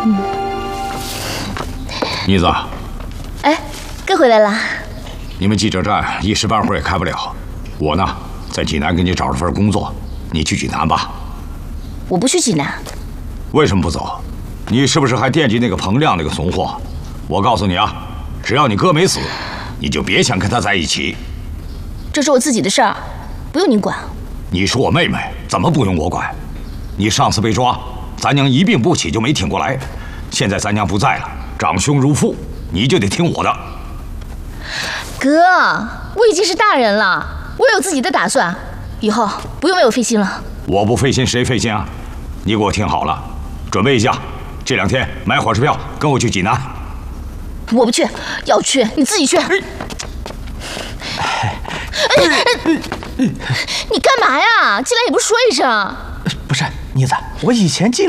妮子， 哎，哥回来了。 你们记者站一时半会儿也开不了，我呢在济南给你找了份工作，你去济南吧。 我不去济南。 为什么不走？你是不是还惦记那个彭亮那个怂货？我告诉你啊，只要你哥没死，你就别想跟他在一起。 这是我自己的事儿，不用您管。 你是我妹妹，怎么不用我管？你上次被抓，咱娘一病不起就没挺过来，现在咱娘不在了，长兄如父，你就得听我的。 哥，我已经是大人了，我有自己的打算，以后不用为我费心了。 我不费心谁费心啊？你给我听好了，准备一下，这2天买火车票跟我去济南。 我不去，要去你自己去。你干嘛呀？进来也不说一声。 不是妮子，我以前进